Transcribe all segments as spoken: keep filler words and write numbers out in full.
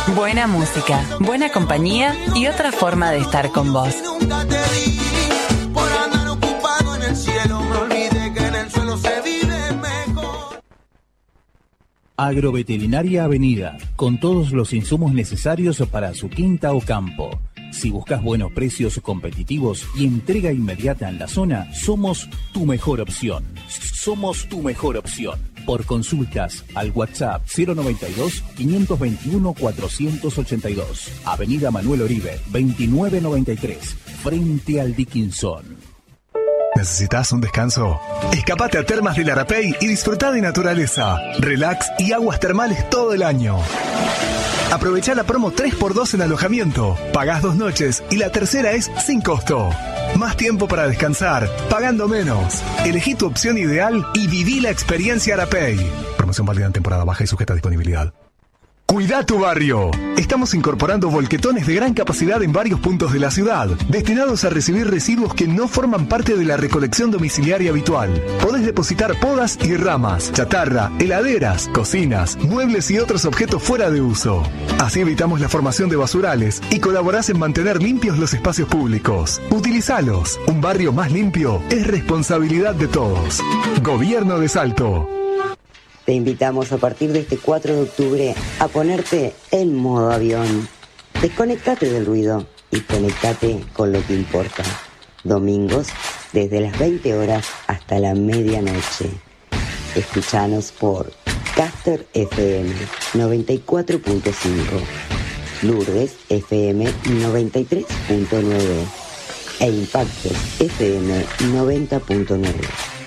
Buena música, buena compañía y otra forma de estar con vos. Nunca te di, por andar ocupado en el cielo, me olvidé que en el suelo se vive mejor. Agroveterinaria Avenida, con todos los insumos necesarios para su quinta o campo. Si buscas buenos precios competitivos y entrega inmediata en la zona, somos tu mejor opción. Somos tu mejor opción. Por consultas al WhatsApp cero noventa y dos, quinientos veintiuno, cuatrocientos ochenta y dos. Avenida Manuel Oribe, veintinueve noventa y tres, frente al Dickinson. ¿Necesitas un descanso? Escapate a Termas del Arapey y disfruta de naturaleza, relax y aguas termales todo el año. Aprovecha la promo tres por dos en alojamiento. Pagás dos noches y la tercera es sin costo. Más tiempo para descansar, pagando menos. Elegí tu opción ideal y viví la experiencia Arapey. Promoción válida en temporada baja y sujeta a disponibilidad. Cuida tu barrio. Estamos incorporando volquetones de gran capacidad en varios puntos de la ciudad, destinados a recibir residuos que no forman parte de la recolección domiciliaria habitual. Podés depositar podas y ramas, chatarra, heladeras, cocinas, muebles y otros objetos fuera de uso. Así evitamos la formación de basurales y colaborás en mantener limpios los espacios públicos. Utilizalos. Un barrio más limpio es responsabilidad de todos. Gobierno de Salto. Te invitamos a partir de este cuatro de octubre a ponerte en modo avión. Desconectate del ruido y conectate con lo que importa. Domingos, desde las veinte horas hasta la medianoche. Escuchanos por Caster F M noventa y cuatro punto cinco, Lourdes F M noventa y tres punto nueve e Impactos F M noventa punto nueve.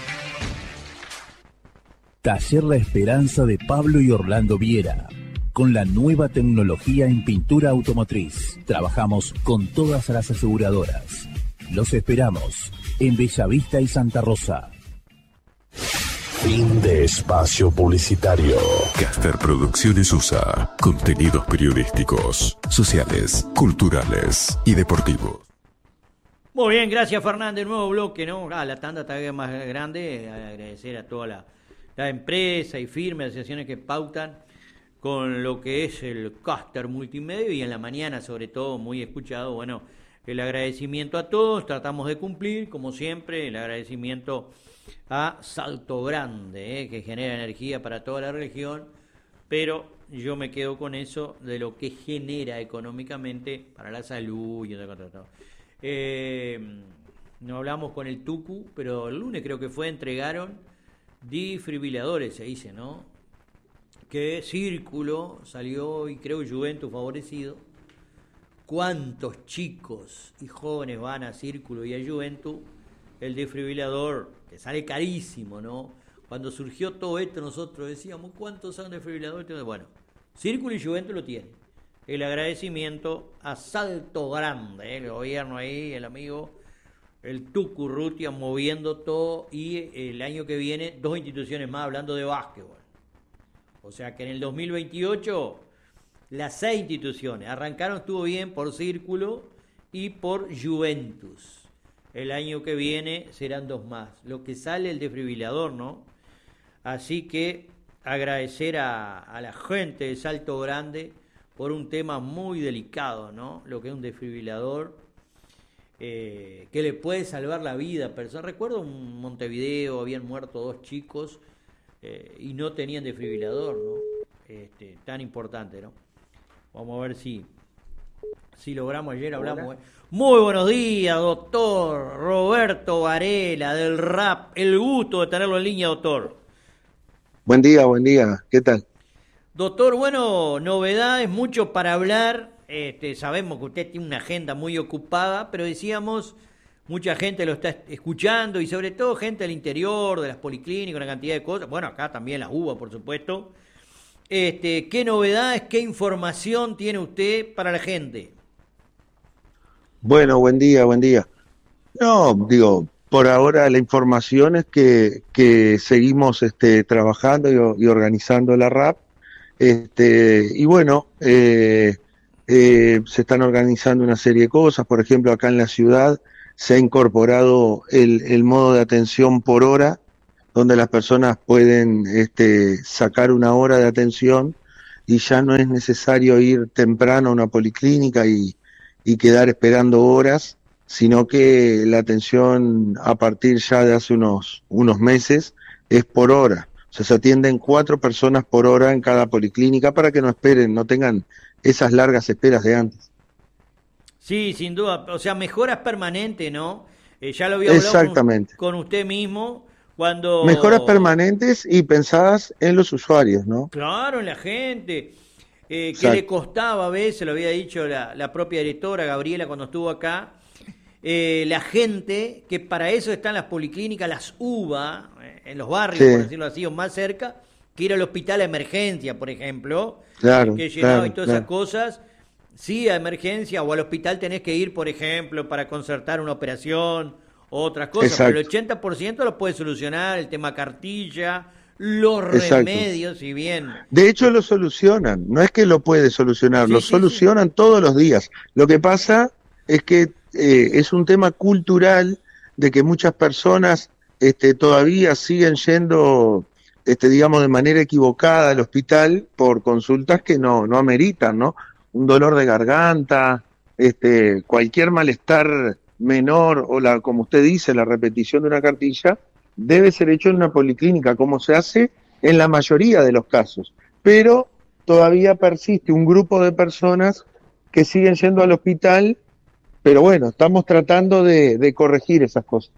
Taller La Esperanza de Pablo y Orlando Viera. Con la nueva tecnología en pintura automotriz, trabajamos con todas las aseguradoras. Los esperamos en Bellavista y Santa Rosa. Fin de espacio publicitario. Caster Producciones U S A. Contenidos periodísticos, sociales, culturales y deportivos. Muy bien, gracias Fernández. Nuevo bloque, ¿no? Ah, la tanda todavía más grande. Agradecer a toda la... la empresa y firmas, asociaciones que pautan con lo que es el Caster Multimedia y en la mañana sobre todo muy escuchado. Bueno, el agradecimiento a todos, tratamos de cumplir como siempre, el agradecimiento a Salto Grande, eh, que genera energía para toda la región, pero yo me quedo con eso de lo que genera económicamente para la salud y otra cosa. Eh, no hablamos con el Tucu, pero el lunes creo que fue, entregaron desfibriladores, se dice, ¿no? Que Círculo salió y creo Juventus favorecido. ¿Cuántos chicos y jóvenes van a Círculo y a Juventus? El desfibrilador, que sale carísimo, ¿no? Cuando surgió todo esto nosotros decíamos, ¿cuántos son desfibriladores? Bueno, Círculo y Juventus lo tienen. El agradecimiento a Salto Grande, ¿eh? El gobierno ahí, el amigo... el Tucu Rutia moviendo todo, y el año que viene dos instituciones más hablando de básquetbol. O sea que en el dos mil veintiocho las seis instituciones arrancaron, estuvo bien por Círculo y por Juventus. El año que viene serán dos más. Lo que sale el desfibrilador, ¿no? Así que agradecer a, a la gente de Salto Grande por un tema muy delicado, ¿no? Lo que es un desfibrilador. Eh, que le puede salvar la vida a personas. Recuerdo en Montevideo habían muerto dos chicos eh, y no tenían desfibrilador, ¿no? Este, tan importante, ¿no? Vamos a ver si si logramos. Ayer hablamos. Eh. Muy buenos días, doctor Roberto Varela del R A P. El gusto de tenerlo en línea, doctor. Buen día, buen día. ¿Qué tal? Doctor, bueno, novedades, mucho para hablar. Este, sabemos que usted tiene una agenda muy ocupada, pero decíamos, mucha gente lo está escuchando y sobre todo gente del interior, de las policlínicas, una cantidad de cosas. Bueno, acá también las uvas, por supuesto. Este, ¿qué novedades, qué información tiene usted para la gente? Bueno, buen día, buen día. No, digo, por ahora la información es que, que seguimos este, trabajando y, y organizando la R A P. Este, y bueno, eh, Eh, se están organizando una serie de cosas. Por ejemplo, acá en la ciudad se ha incorporado el, el modo de atención por hora, donde las personas pueden este, sacar una hora de atención y ya no es necesario ir temprano a una policlínica y, y quedar esperando horas, sino que la atención a partir ya de hace unos, unos meses es por hora. O sea, se atienden cuatro personas por hora en cada policlínica para que no esperen, no tengan esas largas esperas de antes. Sí, sin duda. O sea, mejoras permanentes, ¿no? Eh, ya lo había hablado Exactamente. Con, con usted mismo cuando... Mejoras permanentes y pensadas en los usuarios, ¿no? Claro, en la gente. Eh, que le costaba a veces, lo había dicho la, la propia directora Gabriela cuando estuvo acá, eh, la gente, que para eso están las policlínicas, las U B A, eh, en los barrios, sí, por decirlo así, o más cerca, que ir al hospital de emergencia, por ejemplo, claro, que llenaba claro, y todas claro. esas cosas. Sí, a emergencia o al hospital tenés que ir, por ejemplo, para concertar una operación, otras cosas, Exacto. pero el ochenta por ciento lo puede solucionar, el tema cartilla, los Exacto. remedios, si bien... De hecho lo solucionan, no es que lo puede solucionar, Sí, lo sí, solucionan sí. todos los días. Lo que pasa es que eh, es un tema cultural de que muchas personas este, todavía siguen yendo, este, digamos, de manera equivocada al hospital por consultas que no, no ameritan, ¿no? Un dolor de garganta, este, cualquier malestar menor o la, como usted dice, la repetición de una cartilla, debe ser hecho en una policlínica, como se hace en la mayoría de los casos. Pero todavía persiste un grupo de personas que siguen yendo al hospital, pero bueno, estamos tratando de, de corregir esas cosas.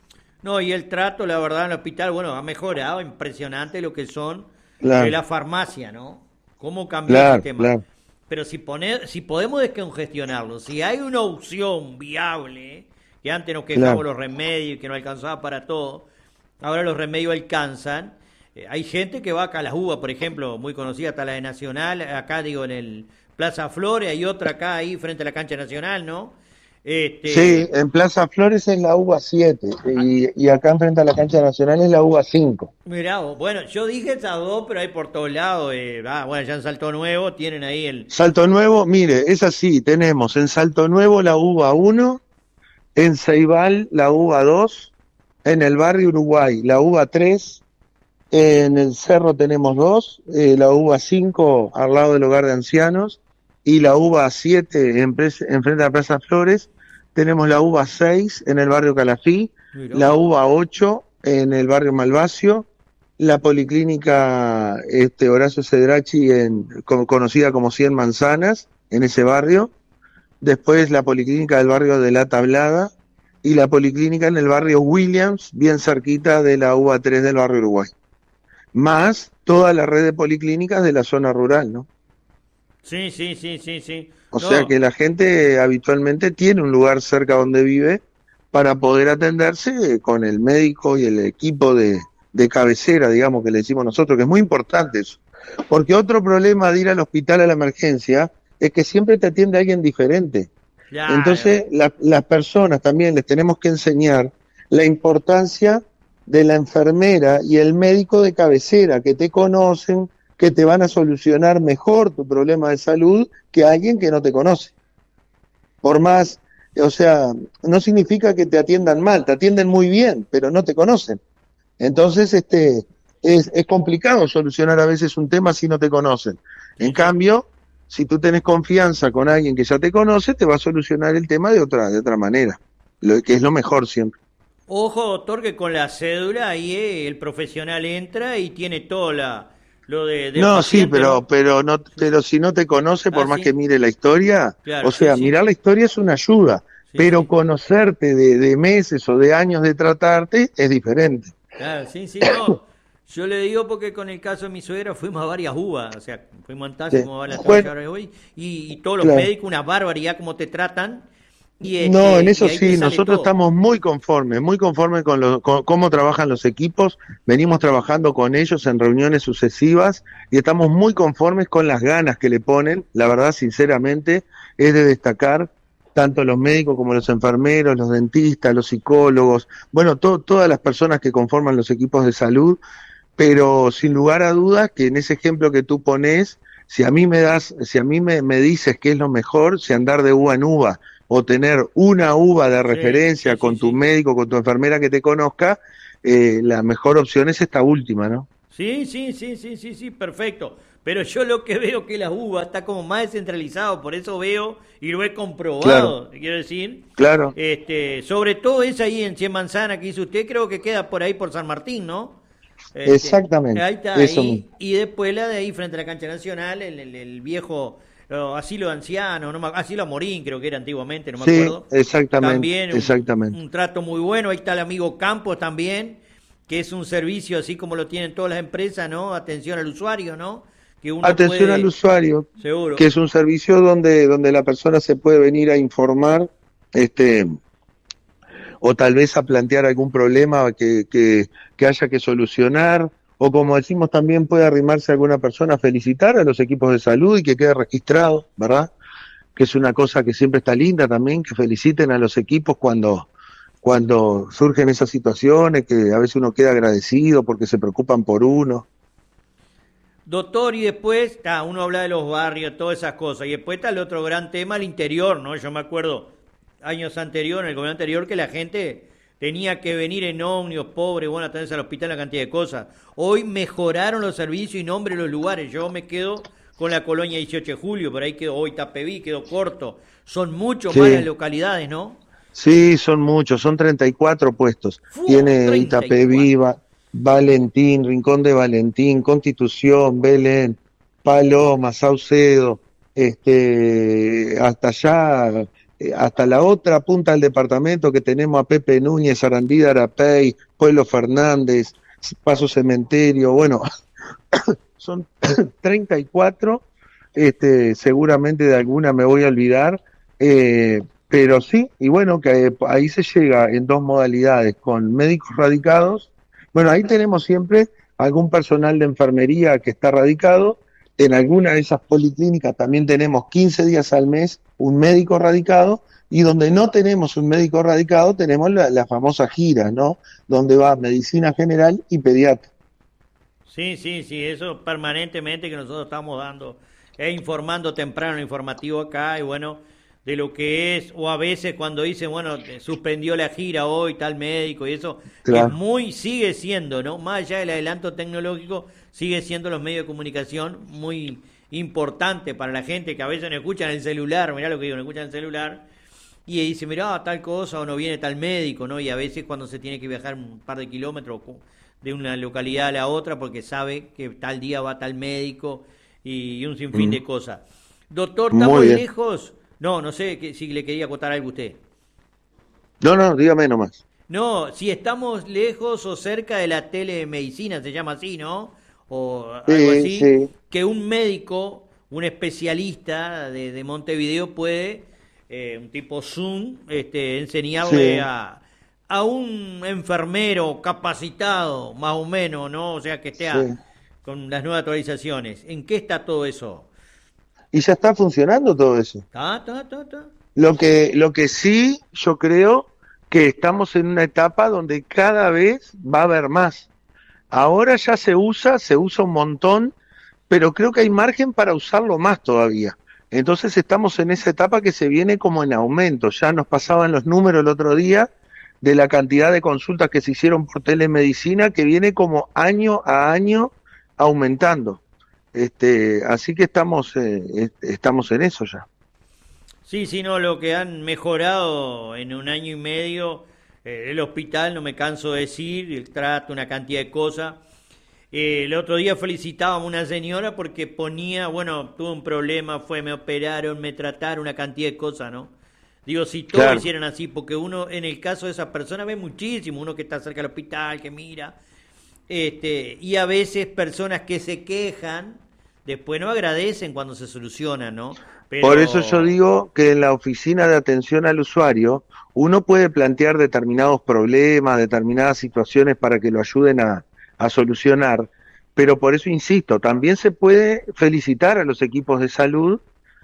No, y el trato, la verdad, en el hospital, bueno, ha mejorado, impresionante lo que son Claro. de la farmacia, ¿no? Cómo cambió Claro, el tema. claro. Pero si poner, si podemos descongestionarlo, si hay una opción viable, que antes nos quejamos Claro. los remedios, que no alcanzaba para todo, ahora los remedios alcanzan. Eh, hay gente que va acá a las U B A, por ejemplo, muy conocida, está la de Nacional, acá digo en el Plaza Flores, hay otra acá ahí frente a la cancha Nacional, ¿no? Este, Sí, en Plaza Flores es la U B A siete y, y acá enfrente a la cancha nacional es la U B A cinco. Mirá, vos, bueno, yo dije esas dos, pero hay por todos lados. Eh, ah, bueno, ya en Salto Nuevo tienen ahí el... Salto Nuevo, mire, es así, tenemos en Salto Nuevo la U B A uno, en Ceibal la U B A dos, en el barrio Uruguay la U B A tres, en el Cerro tenemos dos, eh, la U B A cinco al lado del hogar de ancianos y la U B A siete en, pres- en frente a la Plaza Flores, tenemos la U B A seis en el barrio Calafí, Mirá. la U B A ocho en el barrio Malvacio, la policlínica este, Horacio Cedrachi, en, co- conocida como Cien Manzanas, en ese barrio, después la policlínica del barrio de La Tablada y la policlínica en el barrio Williams, bien cerquita de la U B A tres del barrio Uruguay, más toda la red de policlínicas de la zona rural, ¿no? Sí, sí, sí, sí, sí. O No, sea que la gente habitualmente tiene un lugar cerca donde vive para poder atenderse con el médico y el equipo de, de cabecera, digamos, que le decimos nosotros, que es muy importante eso. Porque otro problema de ir al hospital a la emergencia es que siempre te atiende alguien diferente. claro. Entonces, la- las personas también les tenemos que enseñar la importancia de la enfermera y el médico de cabecera, que te conocen, que te van a solucionar mejor tu problema de salud que alguien que no te conoce. Por más, o sea, no significa que te atiendan mal, te atienden muy bien, pero no te conocen. Entonces, este, es, es complicado solucionar a veces un tema si no te conocen. En cambio, si tú tenés confianza con alguien que ya te conoce, te va a solucionar el tema de otra, de otra manera, lo que es lo mejor siempre. Ojo, doctor, que con la cédula ahí eh, el profesional entra y tiene todo la, lo de... del No, sí, paciente, pero, ¿no? pero no, pero si no te conoce, por Ah, más sí. que mire la historia, Claro, o sea, sí, sí. mirar la historia es una ayuda, Sí, pero sí. conocerte de, de meses o de años de tratarte es diferente. Claro, sí, sí, no. Yo le digo porque con el caso de mi suegra fuimos a varias U B A, o sea, fuimos en taxi, Sí. como va la Bueno, ahora hoy, y, y todos los claro. médicos, una barbaridad como te tratan. Y, este, No, en eso y ahí te sí, sale nosotros todo. estamos muy conformes, muy conformes con, lo, con cómo trabajan los equipos, venimos trabajando con ellos en reuniones sucesivas y estamos muy conformes con las ganas que le ponen, la verdad, sinceramente, es de destacar tanto los médicos como los enfermeros, los dentistas, los psicólogos, bueno, to- todas las personas que conforman los equipos de salud, pero sin lugar a dudas que en ese ejemplo que tú pones, si a mí me das, si a mí me, me dices que es lo mejor, si andar de uva en uva o tener una uva de referencia sí, con sí, tu sí. médico, con tu enfermera que te conozca, eh, la mejor opción es esta última, ¿no? Sí, sí, sí, sí, sí, sí, perfecto. Pero yo lo que veo que la uva está como más descentralizado, por eso veo y lo he comprobado, Claro. quiero decir. Claro. Este, sobre todo esa ahí en Cien Manzana que dice usted, creo que queda por ahí por San Martín, ¿no? Este, Exactamente. Ahí está, Eso ahí, mismo. y después la de ahí frente a la cancha nacional, el, el, el viejo oh, asilo de ancianos, no me, asilo Amorín creo que era antiguamente, no me Sí, acuerdo. exactamente. También un, Exactamente. un trato muy bueno, ahí está el amigo Campos también, que es un servicio así como lo tienen todas las empresas, ¿no? Atención al usuario, ¿no? Que uno Atención puede, al usuario, seguro. que es un servicio donde, donde la persona se puede venir a informar, este, o tal vez a plantear algún problema que, que, que haya que solucionar, o como decimos también puede arrimarse alguna persona a felicitar a los equipos de salud y que quede registrado, ¿verdad? Que es una cosa que siempre está linda también, que feliciten a los equipos cuando, cuando surgen esas situaciones, que a veces uno queda agradecido porque se preocupan por uno. Doctor, y después, ah, uno habla de los barrios, todas esas cosas, y después está el otro gran tema, el interior, ¿no? Yo me acuerdo años anteriores, en el gobierno anterior, que la gente tenía que venir en ómnibus, pobre, bueno, atenderse al hospital, una cantidad de cosas. Hoy mejoraron los servicios y nombre de los lugares. Yo me quedo con la colonia dieciocho de julio, por ahí quedó, hoy Tapeví, quedó corto. Son mucho Sí. más las localidades, ¿no? Sí, son muchos, son treinta y cuatro puestos. Fu, Tiene treinta y Itapeví, Va- Valentín, Rincón de Valentín, Constitución, Belén, Paloma, Saucedo, este, hasta allá, eh, hasta la otra punta del departamento que tenemos a Pepe Núñez, Sarandí, Arapey, Pueblo Fernández, Paso Cementerio, bueno, son treinta y cuatro, este, seguramente de alguna me voy a olvidar, eh, pero sí, y bueno, que eh, ahí se llega en dos modalidades, con médicos radicados. Bueno, ahí tenemos siempre algún personal de enfermería que está radicado. En alguna de esas policlínicas también tenemos quince días al mes un médico radicado, y donde no tenemos un médico radicado tenemos la, la famosa gira, ¿no? Donde va medicina general y pediatra. Sí, sí, sí, eso permanentemente que nosotros estamos dando, e informando temprano, informativo acá, y bueno, de lo que es, o a veces cuando dicen, bueno, suspendió la gira hoy tal médico y eso, Claro. es muy, sigue siendo, ¿no? Más allá del adelanto tecnológico, sigue siendo los medios de comunicación muy importante para la gente que a veces no escuchan el celular, mirá lo que digo, no escuchan el celular, y dice, mirá, tal cosa, o no viene tal médico, ¿no? Y a veces cuando se tiene que viajar un par de kilómetros de una localidad a la otra, porque sabe que tal día va tal médico, y un sinfín Mm. de cosas. Doctor, Muy ¿estamos bien. lejos? No, no sé que, si le quería acotar algo a usted. No, no, dígame nomás. No, si estamos lejos o cerca de la telemedicina, se llama así, ¿no? O Sí, algo así, sí. que un médico, un especialista de, de Montevideo puede, eh, un tipo Zoom, este, enseñarle Sí. a, a un enfermero capacitado, más o menos, ¿no? O sea, que esté a- Sí. con las nuevas actualizaciones. ¿En qué está todo eso? Y ya está funcionando todo eso. ¿Está, está, está, está? Lo que, lo que sí, yo creo que estamos en una etapa donde cada vez va a haber más. Ahora ya se usa, se usa un montón, pero creo que hay margen para usarlo más todavía. Entonces estamos en esa etapa que se viene como en aumento. Ya nos pasaban los números el otro día de la cantidad de consultas que se hicieron por telemedicina, que viene como año a año aumentando. Este, así que estamos, eh, est- estamos en eso ya. Sí, sí, no, lo que han mejorado en un año y medio, eh, el hospital, no me canso de decir, el trato, una cantidad de cosas. Eh, el otro día felicitábamos a una señora porque ponía, bueno, tuve un problema, fue, me operaron, me trataron, una cantidad de cosas, ¿no? Digo, si todos Claro. hicieran así, porque uno, en el caso de esa persona, ve muchísimo, uno que está cerca del hospital, que mira, este, y a veces personas que se quejan, después no agradecen cuando se soluciona, ¿no? Pero... Por eso yo digo que en la oficina de atención al usuario uno puede plantear determinados problemas, determinadas situaciones para que lo ayuden a, a solucionar, pero por eso insisto, también se puede felicitar a los equipos de salud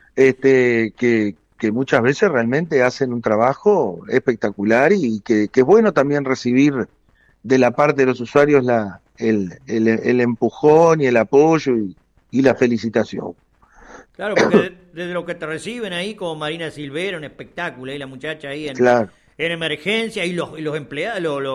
este, que, que muchas veces realmente hacen un trabajo espectacular y que, que es bueno también recibir de la parte de los usuarios la, el, el, el empujón y el apoyo y, y la felicitación. Claro, porque de- desde lo que te reciben ahí, como Marina Silvera, un espectáculo, ahí la muchacha ahí en, Claro. en emergencia, y los, y los empleados, los, los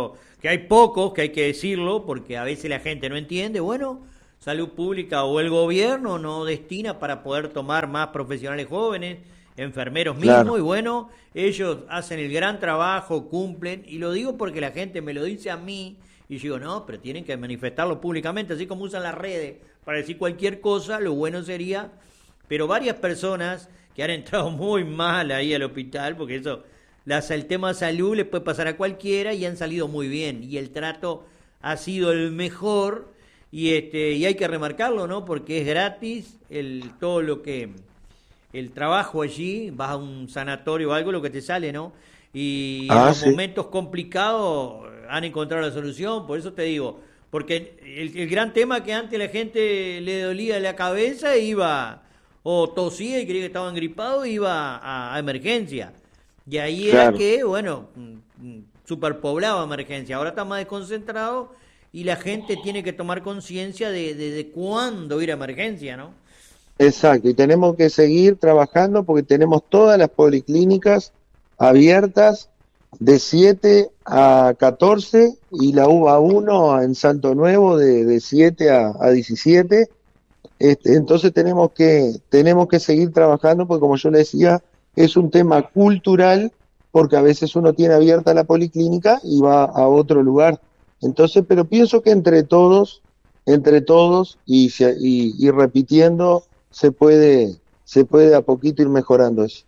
que hay pocos, que hay que decirlo, porque a veces la gente no entiende, bueno, Salud Pública o el gobierno no destina para poder tomar más profesionales jóvenes, enfermeros mismos, claro. Y bueno, ellos hacen el gran trabajo, cumplen, y lo digo porque la gente me lo dice a mí, y yo digo, no, pero tienen que manifestarlo públicamente, así como usan las redes para decir cualquier cosa, lo bueno sería, pero varias personas que han entrado muy mal ahí al hospital, porque eso, las, el tema salud le puede pasar a cualquiera, y han salido muy bien, y el trato ha sido el mejor, y este y hay que remarcarlo, ¿no? Porque es gratis el todo lo que el trabajo allí, vas a un sanatorio o algo, lo que te sale, ¿no? Y ah, en los sí. momentos complicados han encontrado la solución, por eso te digo, porque el, el gran tema que antes la gente le dolía la cabeza e iba, o tosía y creía que estaban gripados, iba a, a emergencia. Y ahí claro. era que, bueno, superpoblado emergencia, ahora está más desconcentrado y la gente tiene que tomar conciencia de, de, de cuándo ir a emergencia, ¿no? Exacto, y tenemos que seguir trabajando porque tenemos todas las policlínicas abiertas de siete a catorce y la U B A uno en Salto Nuevo de, de siete a diecisiete. Este, entonces tenemos que, tenemos que seguir trabajando porque, como yo le decía, es un tema cultural, porque a veces uno tiene abierta la policlínica y va a otro lugar. Entonces, pero pienso que entre todos, entre todos y, y, y repitiendo, se puede, se puede a poquito ir mejorando eso.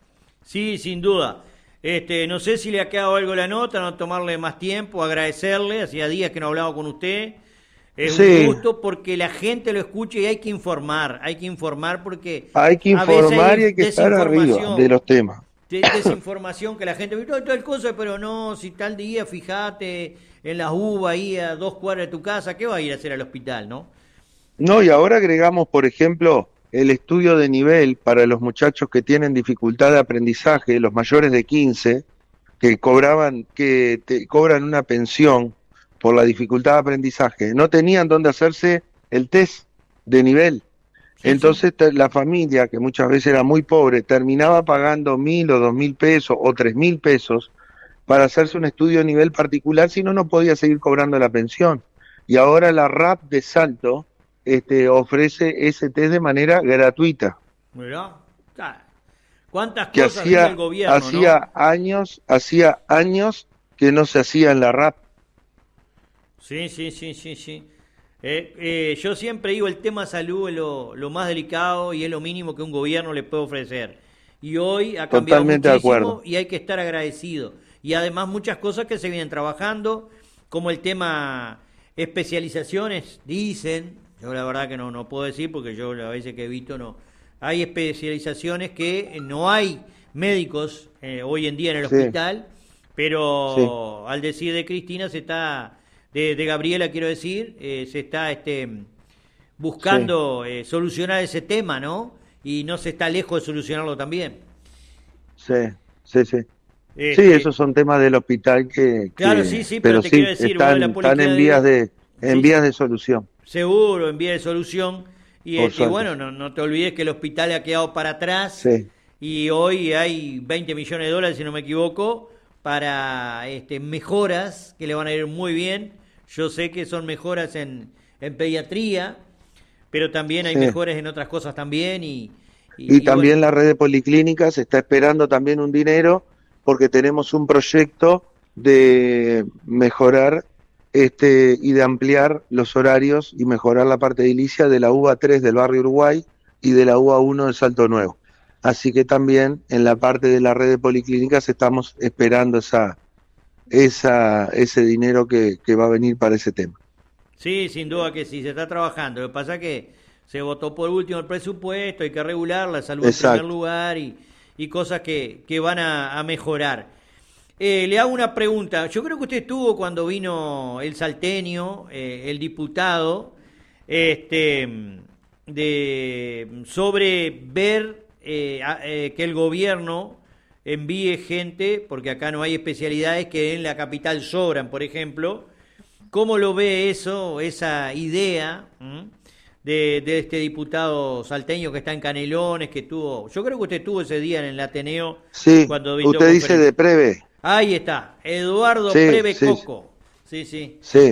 Sí, sin duda. Este, no sé si le ha quedado algo la nota, no tomarle más tiempo, agradecerle, hacía días que no hablaba con usted. Es sí. un gusto porque la gente lo escucha y hay que informar, hay que informar porque hay que informar hay y hay que estar arriba de los temas. De, desinformación que la gente ve tal cosa, pero no, si tal día, fíjate en las uvas ahí a dos cuadras de tu casa, ¿qué va a ir a hacer al hospital, no? No, y ahora agregamos, por ejemplo, el estudio de nivel para los muchachos que tienen dificultad de aprendizaje, los mayores de quince, que cobraban, que te, cobran una pensión por la dificultad de aprendizaje, no tenían dónde hacerse el test de nivel. Sí, Entonces sí. la familia, que muchas veces era muy pobre, terminaba pagando mil o dos mil pesos o tres mil pesos para hacerse un estudio de nivel particular, si no, no podía seguir cobrando la pensión. Y ahora la R A P de Salto este, ofrece ese test de manera gratuita. Mirá, ¿cuántas que cosas hacía, el gobierno? Hacía ¿no? años, hacía años que no se hacía en la R A P. Sí, sí, sí, sí, sí. Eh, eh, yo siempre digo, el tema salud es lo, lo más delicado y es lo mínimo que un gobierno le puede ofrecer. Y hoy ha cambiado Totalmente muchísimo y hay que estar agradecido. Y además muchas cosas que se vienen trabajando, como el tema especializaciones, dicen, yo la verdad que no, no puedo decir porque yo a veces que he visto no. Hay especializaciones que no hay médicos eh, hoy en día en el sí. hospital, pero sí. al decir de Cristina se está... De, de Gabriela quiero decir, eh, se está este, buscando sí. eh, solucionar ese tema, ¿no? Y no se está lejos de solucionarlo también. Sí, sí, sí. Este, sí, esos son temas del hospital que... Claro, que, sí, sí, pero, pero te sí, quiero decir... Están, bueno, están en vías de, en sí, vías de solución. Seguro, en vías de solución. Y, este, y bueno, no, no te olvides que el hospital ha quedado para atrás. Sí. Y hoy hay veinte millones de dólares, si no me equivoco, para este, mejoras que le van a ir muy bien. Yo sé que son mejoras en, en pediatría, pero también hay sí. mejoras en otras cosas también. Y, y, y, y también bueno. la red de policlínicas está esperando también un dinero porque tenemos un proyecto de mejorar este y de ampliar los horarios y mejorar la parte edilicia de la U B A tres del barrio Uruguay y de la U B A uno de Salto Nuevo. Así que también en la parte de la red de policlínicas estamos esperando esa... esa ese dinero que, que va a venir para ese tema. Sí, sin duda que sí, se está trabajando. Lo que pasa es que se votó por último el presupuesto, hay que regular la salud Exacto. en primer lugar y, y cosas que, que van a, a mejorar. Eh, le hago una pregunta. Yo creo que usted estuvo cuando vino el salteño, eh, el diputado, este, de sobre ver eh, a, eh, que el gobierno envíe gente, porque acá no hay especialidades que en la capital sobran, por ejemplo. ¿Cómo lo ve eso, esa idea de, de este diputado salteño que está en Canelones, que tuvo, yo creo que usted estuvo ese día en el Ateneo? Sí, cuando usted dice de Preve. Ahí está, Eduardo sí, Preve sí, Coco. Sí, sí. Sí.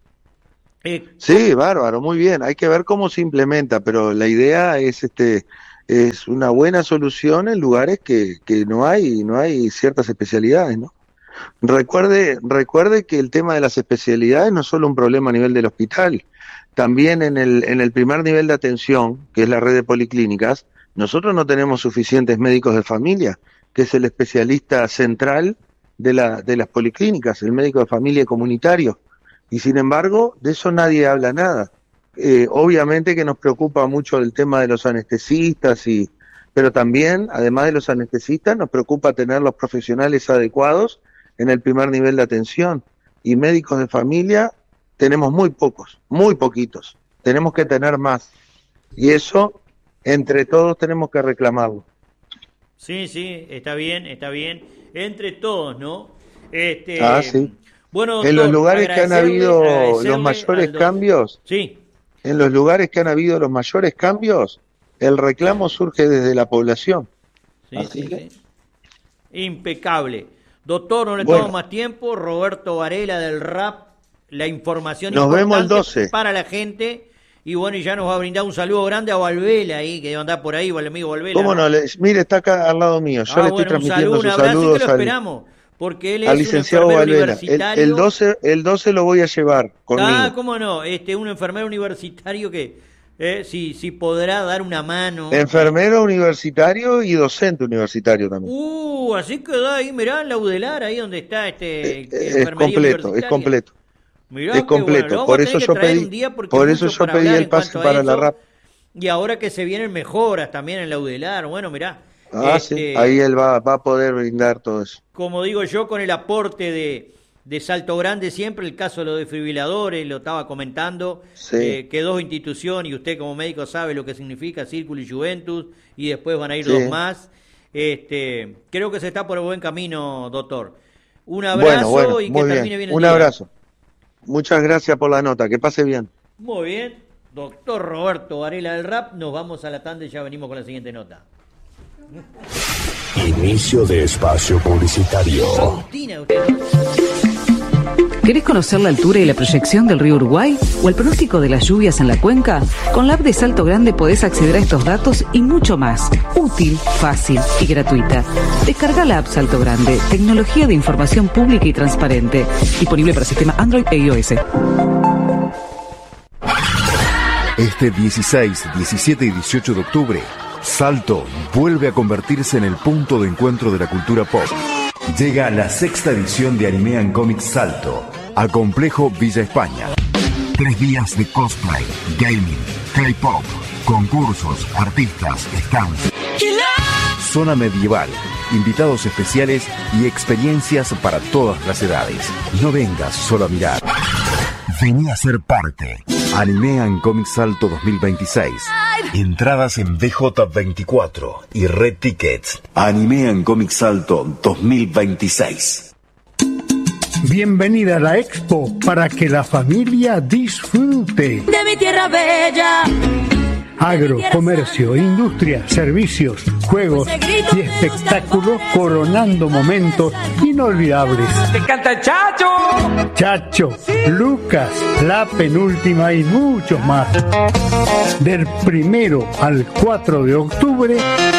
Eh, Sí, bárbaro, muy bien. Hay que ver cómo se implementa, pero la idea es este es una buena solución en lugares que, que no hay no hay ciertas especialidades, ¿no? Recuerde recuerde que el tema de las especialidades no es solo un problema a nivel del hospital, también en el en el primer nivel de atención, que es la red de policlínicas, nosotros no tenemos suficientes médicos de familia, que es el especialista central de la de las policlínicas, el médico de familia comunitario. Y sin embargo, de eso nadie habla nada. Eh, obviamente que nos preocupa mucho el tema de los anestesistas, y, pero también, además de los anestesistas, nos preocupa tener los profesionales adecuados en el primer nivel de atención. Y médicos de familia tenemos muy pocos, muy poquitos. Tenemos que tener más. Y eso, entre todos, tenemos que reclamarlo. Sí, sí, está bien, está bien. Entre todos, ¿no? Este, Ah, sí. Bueno, doctor, en los lugares que han habido los mayores do... cambios, sí. en los lugares que han habido los mayores cambios, el reclamo surge desde la población. Sí, Así sí, que... sí. Impecable. Doctor, no le Bueno. tomamos más tiempo. Roberto Varela del R A P, la información Nos vemos el importante doce. para la gente. Y bueno, y ya nos va a brindar un saludo grande a Valvela ahí, que debe andar por ahí, o al amigo Valvela. ¿Cómo no? Le- mire, está acá al lado mío. Yo Ah, le bueno, estoy un transmitiendo saludo, un sus abrazo y saludos que lo al, esperamos. Porque él es al un licenciado enfermero Valvela. El, universitario. el doce, el doce lo voy a llevar conmigo. Ah, cómo no, este, un enfermero universitario que eh, si, si podrá dar una mano. Enfermero universitario y docente universitario también. Uh, así quedó ahí, mirá, en la Udelar, ahí donde está este Eh, que es enfermería completo, es universitaria. completo. Mirá Es qué completo. bueno, lo vamos Por a eso tener que yo traer pedí- un día porque por hay eso mucho yo para pedí hablar el en pase cuanto a para la eso. R A P. Y ahora que se vienen mejoras también en la Udelar, bueno, mirá. Ah, este, sí. Ahí él va, va a poder brindar todo eso. Como digo yo, con el aporte de, de Salto Grande siempre, el caso de los desfibriladores, lo estaba comentando, Sí. eh, que dos instituciones, y usted como médico sabe lo que significa Círculo y Juventus, y después van a ir Sí. dos más. Este, creo que se está por el buen camino, doctor. Un abrazo Bueno, bueno, y que muy termine bien. bien el Un día. abrazo. Muchas gracias por la nota. Que pase bien. Muy bien, doctor Roberto Varela del R A P, nos vamos a la tanda y ya venimos con la siguiente nota. Inicio de espacio publicitario. Rutina, usted. ¿Querés conocer la altura y la proyección del río Uruguay o el pronóstico de las lluvias en la cuenca? Con la app de Salto Grande podés acceder a estos datos y mucho más. Útil, fácil y gratuita. Descarga la app Salto Grande, tecnología de información pública y transparente. Disponible para sistema Android e iOS. Este dieciséis, diecisiete y dieciocho de octubre, Salto vuelve a convertirse en el punto de encuentro de la cultura pop. Llega la sexta edición de Anime and Comics Salto, a Complejo Villa España. Tres días de cosplay, gaming, K-pop, concursos, artistas, stands. Zona medieval, invitados especiales y experiencias para todas las edades. No vengas solo a mirar. Vení a ser parte. Anime and Comics Salto dos mil veintiséis. Entradas en B J veinticuatro y Red Tickets. Anime and Comics Salto dos mil veintiséis. Bienvenida a la Expo para que la familia disfrute. De mi tierra bella. Agro, comercio, industria, servicios, juegos y espectáculos coronando momentos inolvidables. ¡Te canta el Chacho! Chacho, Lucas, La Penúltima y muchos más. Del primero al cuatro de octubre,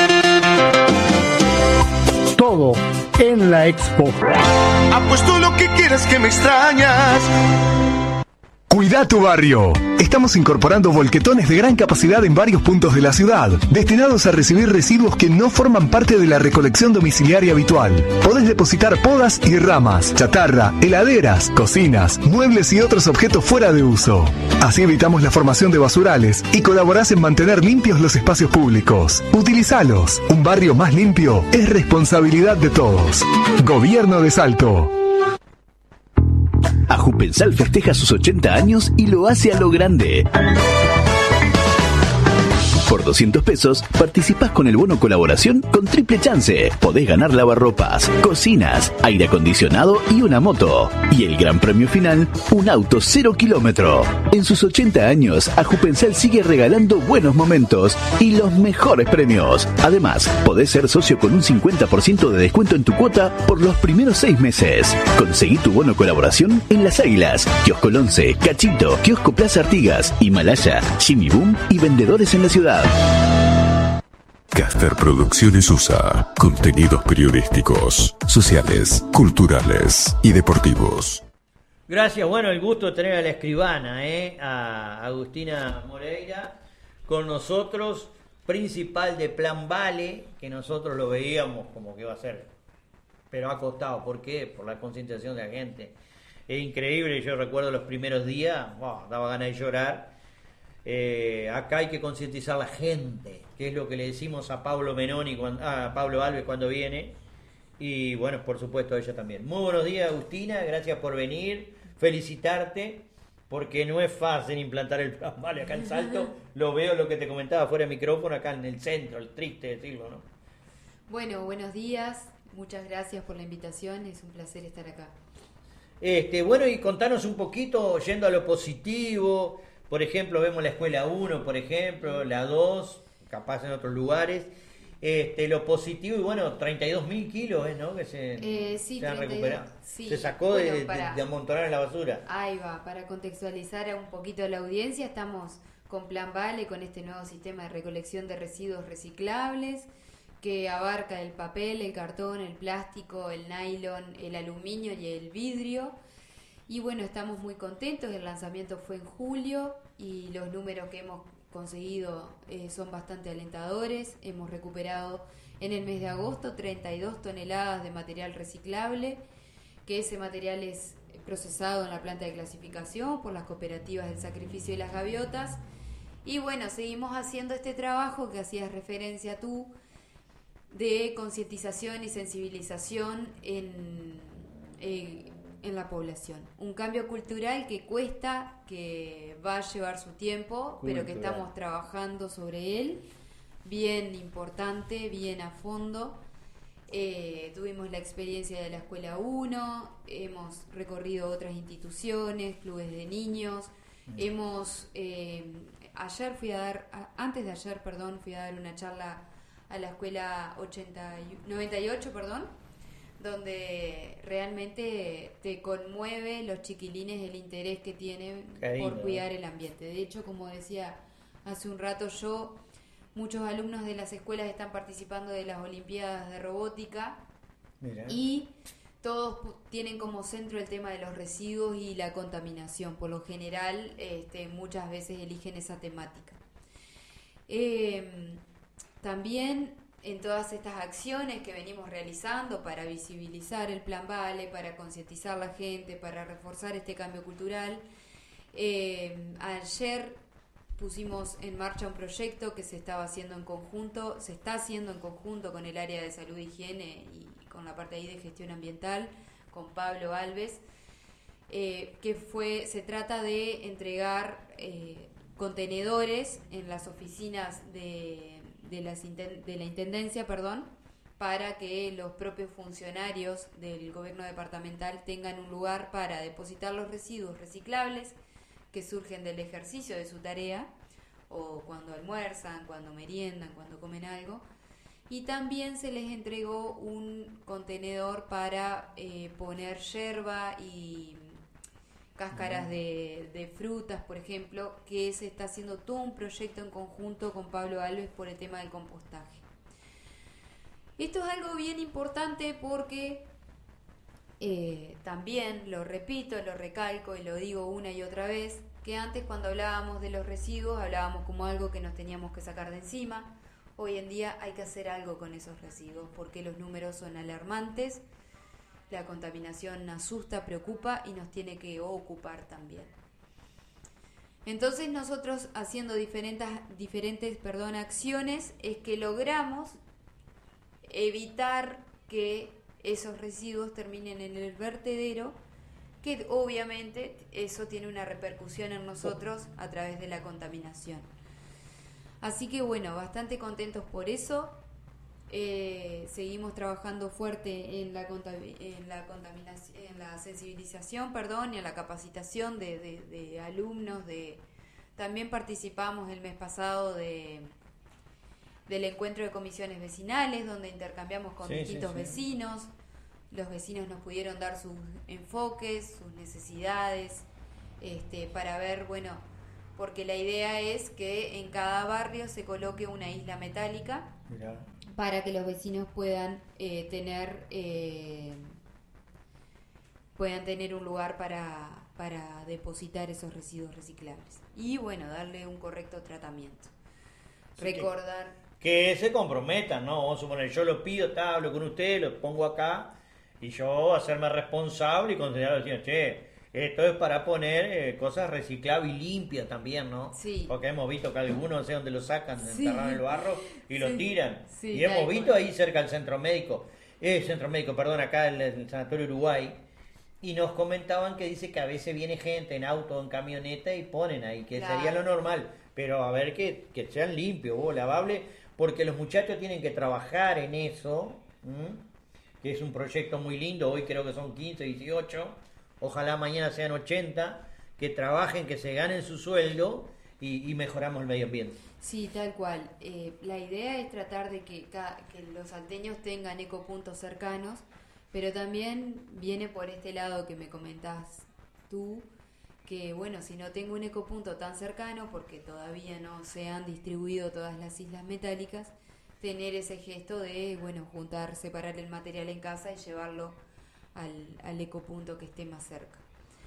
todo en la Expo. Apuesto lo que quieras que me extrañas. Cuida tu barrio. Estamos incorporando volquetones de gran capacidad en varios puntos de la ciudad, destinados a recibir residuos que no forman parte de la recolección domiciliaria habitual. Podés depositar podas y ramas, chatarra, heladeras, cocinas, muebles y otros objetos fuera de uso. Así evitamos la formación de basurales y colaborás en mantener limpios los espacios públicos. Utilizalos. Un barrio más limpio es responsabilidad de todos. Gobierno de Salto. Por doscientos pesos participás con el bono colaboración con triple chance. Podés ganar lavarropas, cocinas, aire acondicionado y una moto. Y el gran premio final, un auto cero kilómetro. En sus ochenta años, Ajupensal sigue regalando buenos momentos y los mejores premios. Además, podés ser socio con un cincuenta por ciento de descuento en tu cuota por los primeros seis meses. Conseguí tu bono colaboración en Las Águilas, Kiosco Once, Cachito, Kiosco Plaza Artigas, Himalaya, Jimmy Boom y vendedores en la ciudad. Caster Producciones U S A. Contenidos periodísticos, sociales, culturales y deportivos. Gracias, bueno, el gusto de tener a la escribana, ¿eh? A Agustina Moreira con nosotros, principal de Plan Vale, que nosotros lo veíamos como que iba a ser, pero ha costado. ¿Por qué? Por la concientización de la gente. Es increíble, yo recuerdo los primeros días, wow, daba ganas de llorar. Eh, acá hay que concientizar a la gente, que es lo que le decimos a Pablo Menoni, cuando, a Pablo Alves cuando viene, y bueno, por supuesto a ella también. Muy buenos días, Agustina, gracias por venir, felicitarte, porque no es fácil implantar el Plan Vale acá en Salto. Lo veo, lo que te comentaba fuera de micrófono, acá en el centro, el triste decirlo, ¿no? Bueno, buenos días, muchas gracias por la invitación, es un placer estar acá. Este, bueno, y contanos un poquito, yendo a lo positivo. Por ejemplo, vemos la escuela uno, por ejemplo, la dos, capaz en otros lugares. Este, lo positivo, y bueno, treinta y dos mil kilos, ¿eh? ¿No? Que se, eh, sí, se han recuperado. Sí. Se sacó bueno, de, para, de, de amontonar en la basura. Ahí va, para contextualizar a un poquito a la audiencia, estamos con Plan Vale, con este nuevo sistema de recolección de residuos reciclables, que abarca el papel, el cartón, el plástico, el nylon, el aluminio y el vidrio. Y bueno, estamos muy contentos, el lanzamiento fue en julio y los números que hemos conseguido eh, son bastante alentadores. Hemos recuperado en el mes de agosto treinta y dos toneladas de material reciclable, que ese material es procesado en la planta de clasificación por las cooperativas del sacrificio y las gaviotas. Y bueno, seguimos haciendo este trabajo que hacías referencia tú, de concientización y sensibilización en, en, en la población. Un cambio cultural que cuesta, que va a llevar su tiempo, cultural, pero que estamos trabajando sobre él, bien importante, bien a fondo. Eh, tuvimos la experiencia de la Escuela uno, hemos recorrido otras instituciones, clubes de niños, mm. hemos... Eh, ayer fui a dar, antes de ayer, perdón, fui a dar una charla a la escuela ochenta, noventa y ocho, perdón, donde realmente te conmueve los chiquilines el interés que tienen Cariño, por cuidar el ambiente. De hecho, como decía hace un rato yo, muchos alumnos de las escuelas están participando de las Olimpiadas de Robótica. Mira. Y todos tienen como centro el tema de los residuos y la contaminación. Por lo general, este, muchas veces eligen esa temática. Eh, También en todas estas acciones que venimos realizando para visibilizar el Plan Vale, para concientizar a la gente, para reforzar este cambio cultural, eh, ayer pusimos en marcha un proyecto que se estaba haciendo en conjunto, se está haciendo en conjunto con el área de salud e higiene y con la parte ahí de gestión ambiental, con Pablo Alves, eh, que fue, se trata de entregar eh, contenedores en las oficinas de De la, de la Intendencia, perdón, para que los propios funcionarios del gobierno departamental tengan un lugar para depositar los residuos reciclables que surgen del ejercicio de su tarea, o cuando almuerzan, cuando meriendan, cuando comen algo. Y también se les entregó un contenedor para eh, poner yerba y cáscaras de, de frutas, por ejemplo, que se está haciendo todo un proyecto en conjunto con Pablo Alves por el tema del compostaje. Esto es algo bien importante porque eh, también, lo repito, lo recalco y lo digo una y otra vez, que antes cuando hablábamos de los residuos hablábamos como algo que nos teníamos que sacar de encima. Hoy en día hay que hacer algo con esos residuos porque los números son alarmantes. La contaminación asusta, preocupa y nos tiene que ocupar también. Entonces nosotros haciendo diferentes, diferentes perdón, acciones es que logramos evitar que esos residuos terminen en el vertedero, que obviamente eso tiene una repercusión en nosotros a través de la contaminación. Así que bueno, bastante contentos por eso. Eh, seguimos trabajando fuerte en la, contavi- en la contaminación, en la sensibilización, perdón, y en la capacitación de, de, de alumnos. De también participamos el mes pasado de del encuentro de comisiones vecinales, donde intercambiamos con Sí, distintos sí, sí. vecinos. Los vecinos nos pudieron dar sus enfoques, sus necesidades, este, para ver, bueno, porque la idea es que en cada barrio se coloque una isla metálica Mirá. para que los vecinos puedan eh, tener eh, puedan tener un lugar para, para depositar esos residuos reciclables y bueno, darle un correcto tratamiento. Sí, Recordar Que se comprometan, ¿no? Vamos a suponer, yo lo pido, ta, hablo con usted, lo pongo acá, y yo hacerme responsable y considerar, decir, che, esto es para poner eh, cosas reciclables y limpias también, ¿no? Sí. Porque hemos visto que algunos, no sé dónde lo sacan, Sí. enterran el barro y lo Sí. tiran. Sí, y hemos tal visto cual. ahí cerca del centro médico, eh, centro médico, perdón, acá en el Sanatorio Uruguay, y nos comentaban que dice que a veces viene gente en auto o en camioneta y ponen ahí, que Claro. sería lo normal, pero a ver que, que sean limpios, vos, lavables, porque los muchachos tienen que trabajar en eso, ¿m? Que es un proyecto muy lindo, hoy creo que son quince, dieciocho, ojalá mañana sean ochenta, que trabajen, que se ganen su sueldo y, y mejoramos el medio ambiente. Sí, tal cual. Eh, la idea es tratar de que, ca- que los salteños tengan ecopuntos cercanos, pero también viene por este lado que me comentás tú, que bueno, si no tengo un ecopunto tan cercano, porque todavía no se han distribuido todas las islas metálicas, tener ese gesto de, bueno, juntar, separar el material en casa y llevarlo al, al ecopunto que esté más cerca.